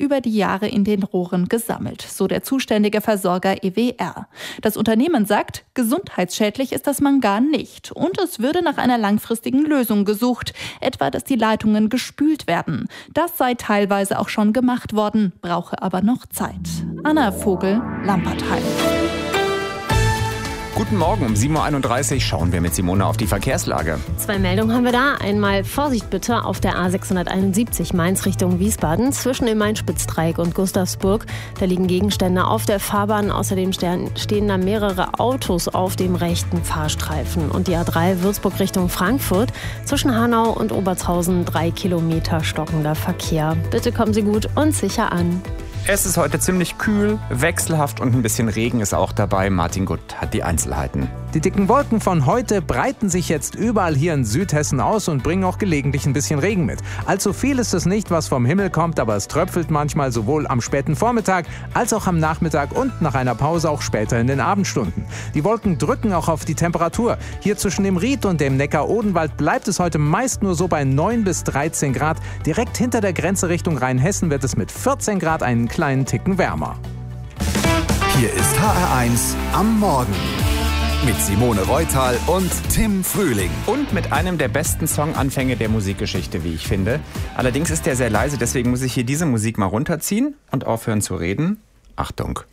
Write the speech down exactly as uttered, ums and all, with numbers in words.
über die Jahre in den Rohren gesammelt, so der zuständige Versorger E W R. Das Unternehmen sagt, gesundheitsschädlich ist das Mangan nicht und es würde nach einer langfristigen Lösung gesucht, etwa dass die Leitungen gespült werden. Das sei teilweise auch schon gemacht worden, brauche aber noch Zeit. Anna Vogel, Lampertheim. Guten Morgen, um sieben Uhr einunddreißig schauen wir mit Simone auf die Verkehrslage. Zwei Meldungen haben wir da. Einmal Vorsicht bitte auf der A sechshunderteinundsiebzig Mainz Richtung Wiesbaden zwischen dem Main-Spitz-Dreieck und Gustavsburg. Da liegen Gegenstände auf der Fahrbahn. Außerdem stehen da mehrere Autos auf dem rechten Fahrstreifen. Und die A drei Würzburg Richtung Frankfurt zwischen Hanau und Obertshausen drei Kilometer stockender Verkehr. Bitte kommen Sie gut und sicher an. Es ist heute ziemlich kühl, wechselhaft und ein bisschen Regen ist auch dabei. Martin Gutt hat die Einzelheiten. Die dicken Wolken von heute breiten sich jetzt überall hier in Südhessen aus und bringen auch gelegentlich ein bisschen Regen mit. Allzu viel ist es nicht, was vom Himmel kommt, aber es tröpfelt manchmal sowohl am späten Vormittag als auch am Nachmittag und nach einer Pause auch später in den Abendstunden. Die Wolken drücken auch auf die Temperatur. Hier zwischen dem Ried und dem Neckar-Odenwald bleibt es heute meist nur so bei neun bis dreizehn Grad. Direkt hinter der Grenze Richtung Rheinhessen wird es mit vierzehn Grad einen kleinen Ticken wärmer. Hier ist H R eins am Morgen mit Simone Reutal und Tim Frühling. Und mit einem der besten Songanfänge der Musikgeschichte, wie ich finde. Allerdings ist der sehr leise, deswegen muss ich hier diese Musik mal runterziehen und aufhören zu reden. Achtung.